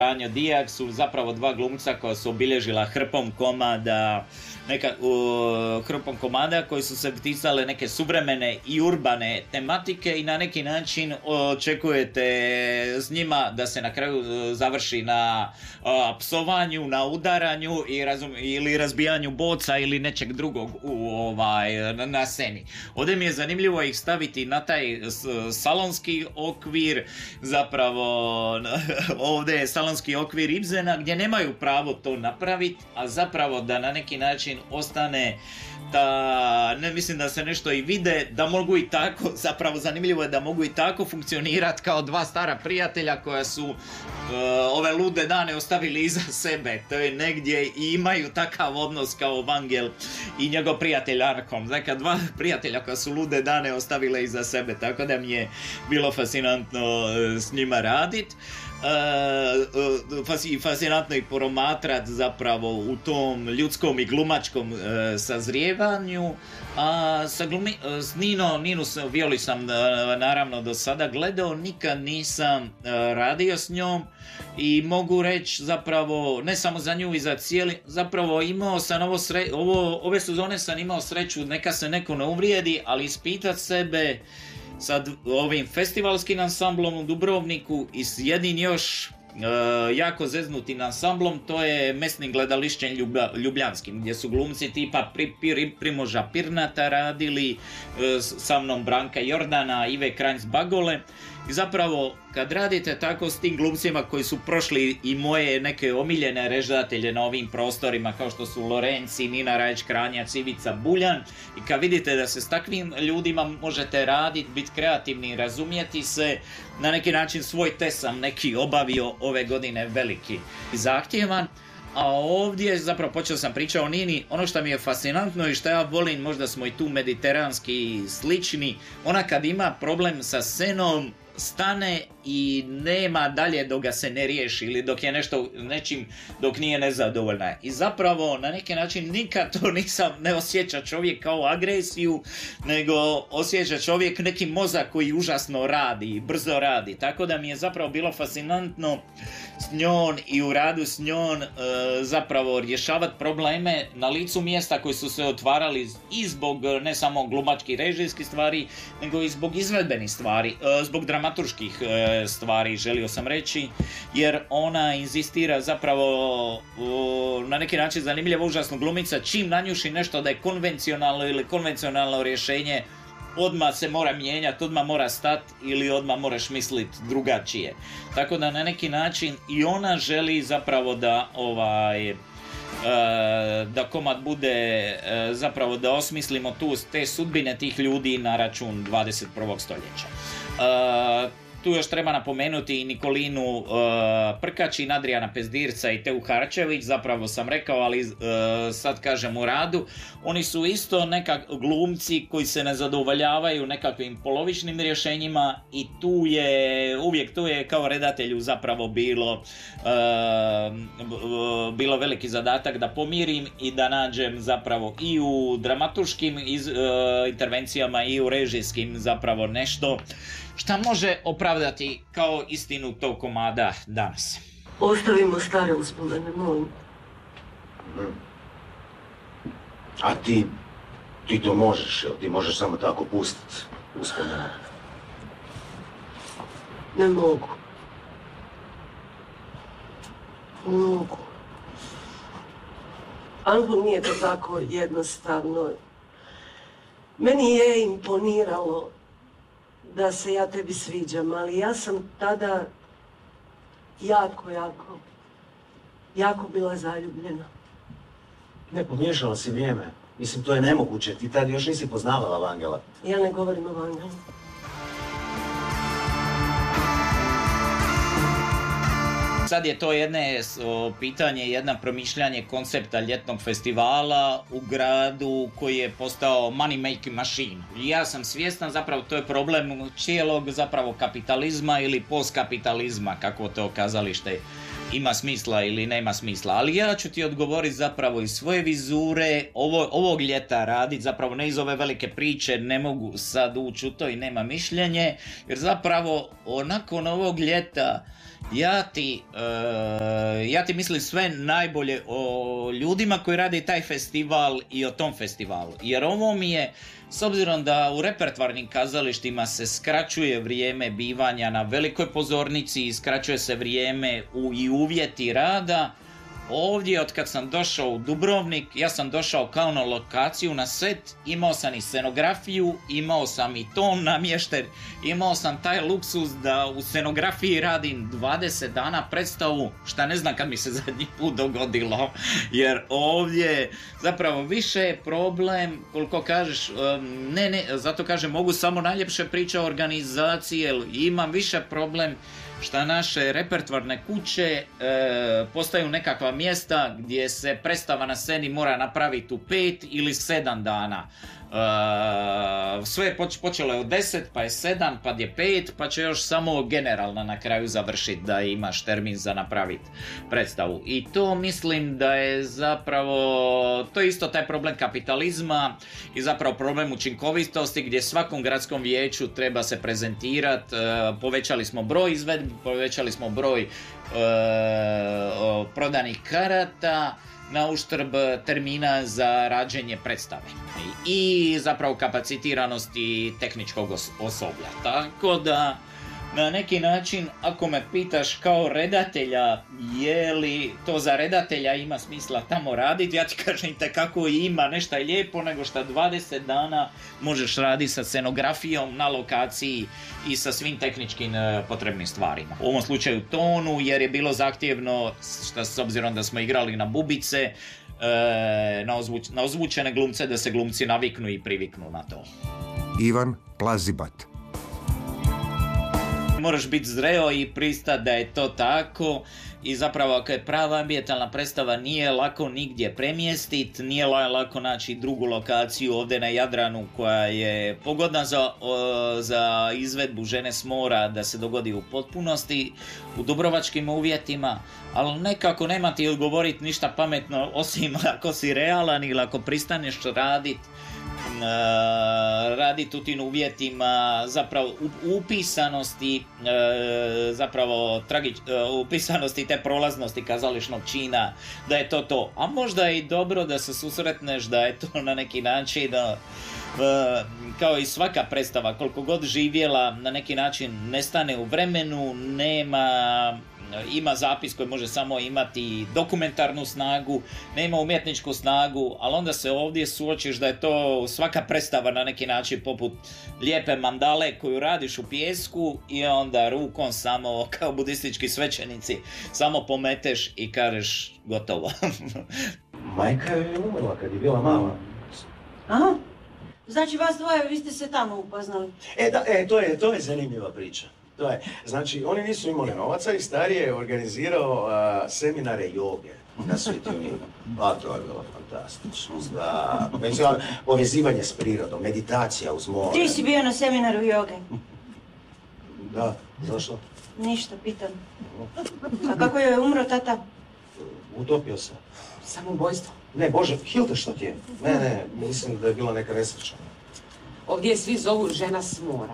Franjo Dijak su zapravo dva glumca koja su obilježila hrpom komada koji su se ticale neke suvremene i urbane tematike i na neki način očekujete s njima da se na kraju završi na psovanju, na udaranju ili razbijanju boca ili nečeg drugog na sceni. Ovdje mi je zanimljivo ih staviti na taj salonski okvir, zapravo ovdje je salonski okvir Ibsena gdje nemaju pravo to napraviti, a zapravo da na neki način ostane da, ne mislim da se nešto i vide, da mogu i tako, zapravo zanimljivo je da mogu i tako funkcionirati kao dva stara prijatelja koja su ove lude dane ostavili iza sebe. To je negdje i imaju takav odnos kao Vangel i njegov prijatelj Arkom. Znači, dva prijatelja koja su lude dane ostavile iza sebe, tako da mi je bilo fascinantno s njima raditi. Fascinantno ih promatrati zapravo u tom ljudskom i glumačkom sazrijevanju. A s Ninu Violi sam naravno do sada gledao, nikad nisam radio s njom i mogu reći zapravo ne samo za nju i za cijeli, zapravo imao sam ove sezone sam imao sreću, neka se neko ne uvrijedi, ali ispitat sebe sa ovim festivalskim ansamblom u Dubrovniku i s jednim još jako zeznutim ansamblom, to je Mesnim gledališćem ljubljanskim, gdje su glumci tipa Primoža Pirnata radili, sa mnom Branka Jordana, Ive Kranjc-Bagole. I zapravo kad radite tako s tim glumcima koji su prošli i moje neke omiljene reždatelje na ovim prostorima kao što su Lorenci, Nina Rajić-Kranjac, Ivica Buljan, i kad vidite da se s takvim ljudima možete raditi, biti kreativni, razumjeti se, na neki način svoj test sam neki obavio ove godine veliki i zahtjevan. A ovdje zapravo počeo sam pričati o Nini, ono što mi je fascinantno i što ja volim, možda smo i tu mediteranski slični, ona kad ima problem sa scenom stane i nema dalje dok ga se ne riješi ili dok je dok nije nezadovoljna. I zapravo na neki način nikad to ne osjeća čovjek kao agresiju, nego osjeća čovjek neki mozak koji užasno radi, brzo radi. Tako da mi je zapravo bilo fascinantno s njom i u radu s njom zapravo rješavati probleme na licu mjesta koji su se otvarali i zbog ne samo glumačkih režijskih stvari, nego i zbog izvedbenih stvari, zbog dramaturških stvari, želio sam reći, jer ona inzistira zapravo na neki način zanimljiva, užasno glumica, čim nanjuši nešto da je konvencionalno ili konvencionalno rješenje, odmah se mora mijenjati, odmah mora stati ili odmah moraš misliti drugačije. Tako da na neki način i ona želi zapravo da da komad bude zapravo da osmislimo te sudbine tih ljudi na račun 21. stoljeća. Tu još treba napomenuti i Nikolinu Prkačin, Adriana Pezdirca i Teu Harčević, zapravo sam rekao, ali sad kažem u radu. Oni su isto glumci koji se ne zadovoljavaju nekakvim polovičnim rješenjima i uvijek tu je kao redatelju zapravo bilo veliki zadatak da pomirim i da nađem zapravo i u dramaturškim intervencijama i u režijskim zapravo nešto šta može opravdati kao istinu tog komada danas. Ostavimo stare uspomene, molim. A ti to možeš, jel? Ti možeš samo tako pustiti uspomene? Ne mogu. Ne mogu. Ali nije to tako jednostavno. Meni je imponiralo da se ja tebi sviđam, ali ja sam tada jako bila zaljubljena. Ne, pomiješala si vrijeme. Mislim, to je nemoguće. Ti tad još nisi poznavala Vangela. Ja ne govorim o Vangelu. Sad je to pitanje, jedno promišljanje koncepta ljetnog festivala u gradu koji je postao money making machine. I ja sam svjestan, zapravo to je problem cijelog zapravo kapitalizma ili postkapitalizma, kako to kazalište ima smisla ili nema smisla. Ali ja ću ti odgovoriti zapravo iz svoje vizure ovog ljeta raditi, zapravo ne iz ove velike priče, ne mogu sad ući u to i nema mišljenje, jer zapravo nakon ovog ljeta Ja ti mislim sve najbolje o ljudima koji rade taj festival i o tom festivalu. Jer ovo mi je, s obzirom da u repertoarnim kazalištima se skraćuje vrijeme bivanja na velikoj pozornici i skraćuje se vrijeme i uvjeti rada, ovdje od kad sam došao u Dubrovnik, ja sam došao kao na lokaciju na set, imao sam i scenografiju, imao sam i ton namješten, imao sam taj luksuz da u scenografiji radim 20 dana predstavu, šta ne znam kad mi se zadnji put dogodilo, jer ovdje zapravo više je problem, koliko kažeš, zato kažem mogu samo najljepše priče o organizaciji, jer imam više problem šta naše repertoarne kuće postaju nekakva mjesta gdje se predstava na sceni mora napraviti u 5 ili 7 dana. Sve je počelo je od 10, pa je 7, pa je 5, pa će još samo generalno na kraju završiti da imaš termin za napraviti predstavu. I to mislim da je zapravo, to je isto taj problem kapitalizma i zapravo problem učinkovitosti gdje svakom gradskom vijeću treba se prezentirati. Povećali smo broj izvedbi, povećali smo broj prodanih karata na uštrb termina za rađenje predstave i zapravo kapacitiranosti tehničkog osoblja. Tako da na neki način, ako me pitaš kao redatelja, je li to za redatelja ima smisla tamo raditi, ja ti kažem kako ima, nešto je lijepo nego što 20 dana možeš raditi sa scenografijom na lokaciji i sa svim tehničkim potrebnim stvarima. U ovom slučaju tonu, jer je bilo zahtjevno, s obzirom da smo igrali na bubice, na ozvučene glumce, da se glumci naviknu i priviknu na to. Ivan Plazibat. Moraš biti zreo i pristati da je to tako i zapravo ako je prava ambijentalna predstava nije lako nigdje premjestiti, nije lako naći drugu lokaciju ovdje na Jadranu koja je pogodna za izvedbu Žene s mora da se dogodi u potpunosti u dubrovačkim uvjetima, ali nekako nema ti odgovoriti ništa pametno osim ako si realan ili ako pristaneš raditi u tim uvjetima, zapravo upisanosti upisanosti te prolaznosti kazališnog čina, da je to. A možda je i dobro da se susretneš da je to na neki način kao i svaka predstava, koliko god živjela, na neki način nestane u vremenu, ima zapis koji može samo imati dokumentarnu snagu, nema umjetničku snagu, ali onda se ovdje suočiš da je to svaka predstava na neki način poput lijepe mandale koju radiš u pijesku i onda rukom samo kao budistički svećenici samo pometeš i kažeš gotovo. Majka je umrla kad je bila mala. Aha, znači vas dvoje, vi ste se tamo upoznali. To je zanimljiva priča. Znači, oni nisu imali novaca i stariji je organizirao seminare joge na Svetioninu. Pa to je bilo fantastično. Povezivanje s prirodom, meditacija uz more. Ti si bio na seminaru joge? Da, zašto? Ništa, pitam. A kako je umro tata? Utopio se. Samoubojstvo. Ne, Bože, Hilda, što ti je? Ne, mislim da je bila neka nesreća. Ovdje svi zovu Žena s mora.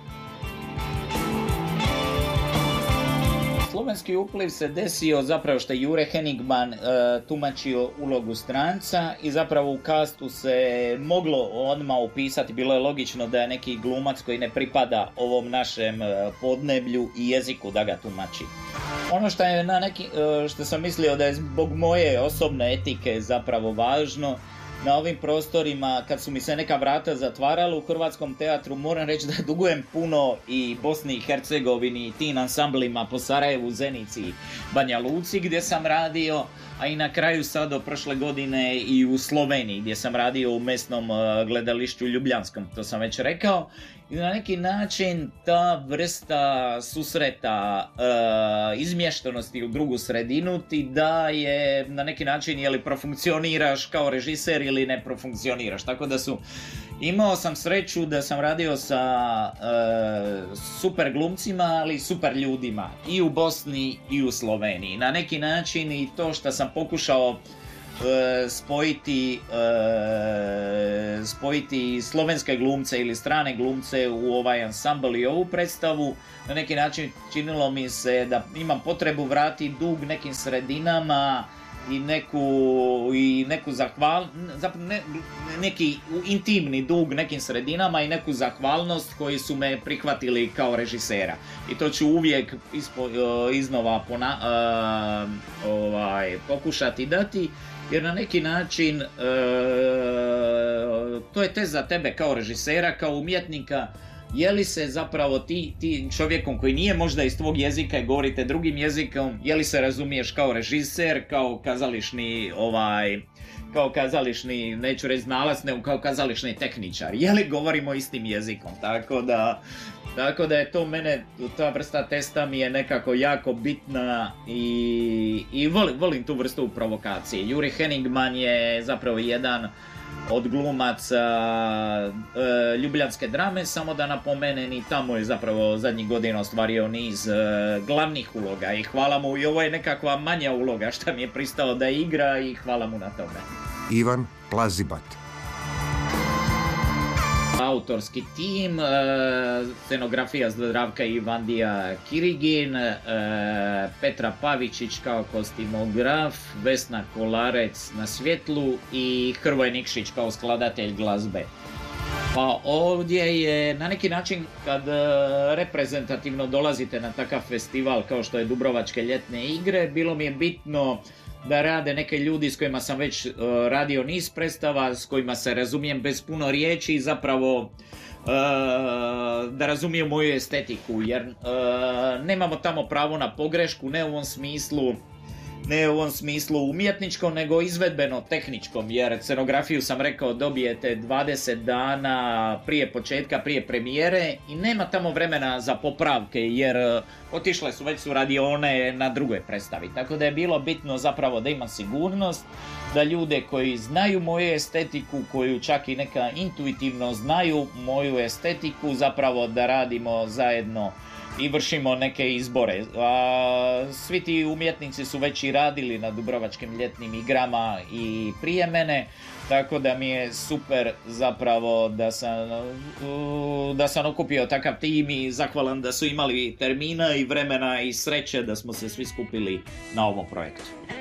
Slovenski upliv se desio zapravo što je Jure Henigman tumačio ulogu stranca i zapravo u kastu se moglo odmah upisati, bilo je logično da je neki glumac koji ne pripada ovom našem podneblju i jeziku da ga tumači. Ono što je što sam mislio da je zbog moje osobne etike zapravo važno, na ovim prostorima, kad su mi se neka vrata zatvarala u Hrvatskom teatru, moram reći da dugujem puno i Bosni i Hercegovini i tim ansamblima po Sarajevu, Zenici, Banja Luci gdje sam radio, a i na kraju sad do prošle godine i u Sloveniji gdje sam radio u mesnom gledalištu Ljubljanskom, to sam već rekao. I na neki način ta vrsta susreta izmještenosti u drugu sredinu ti daje na neki način je li profunkcioniraš kao režiser ili ne profunkcioniraš. Tako da imao sam sreću da sam radio sa super glumcima, ali i super ljudima i u Bosni i u Sloveniji. Na neki način i to što sam pokušao spojiti slovenske glumce ili strane glumce u ovaj ansambl i ovu predstavu. Na neki način činilo mi se da imam potrebu vratiti dug nekim sredinama i neku neki intimni dug nekim sredinama i neku zahvalnost koji su me prihvatili kao režisera. I to ću uvijek iznova pokušati dati, jer na neki način to je test za tebe kao režisera, kao umjetnika. Je li se zapravo ti čovjekom koji nije možda iz tvog jezika i govorite drugim jezikom, je li se razumiješ kao režiser, kao kazališni, neću reći znalac, nego kao kazališni tehničar, je li govorimo istim jezikom, tako da je to mene, ta vrsta testa mi je nekako jako bitna i volim tu vrstu provokacije. Juri Henningman je zapravo jedan od glumaca ljubljanske drame, samo da napomenem i tamo je zapravo zadnjih godina ostvario niz glavnih uloga i hvala mu, i ovo je nekakva manja uloga što mi je pristao da igra i hvala mu na tome. Ivan Plazibat. Autorski tim, scenografija Zdravka Ivandija Kirigin, Petra Pavičić kao kostimograf, Vesna Kolarec na svjetlu i Hrvoje Nikšić kao skladatelj glazbe. Pa ovdje je na neki način kad reprezentativno dolazite na takav festival kao što je Dubrovačke ljetne igre, bilo mi je bitno da rade neke ljudi s kojima sam već radio niz predstava, s kojima se razumijem bez puno riječi i zapravo da razumiju moju estetiku, jer nemamo tamo pravo na pogrešku, ne u ovom smislu umjetničkom, nego izvedbeno tehničkom, jer scenografiju sam rekao dobijete 20 dana prije početka, prije premijere i nema tamo vremena za popravke, jer otišle su već radione na drugoj predstavi, tako da je bilo bitno zapravo da imam sigurnost, da ljude koji znaju moju estetiku, koju čak i neka intuitivno znaju moju estetiku, zapravo da radimo zajedno i vršimo neke izbore. Svi ti umjetnici su već i radili na Dubrovačkim ljetnim igrama i prije mene, tako da mi je super zapravo da sam okupio takav tim i zahvalan da su imali termina i vremena i sreće da smo se svi skupili na ovom projektu.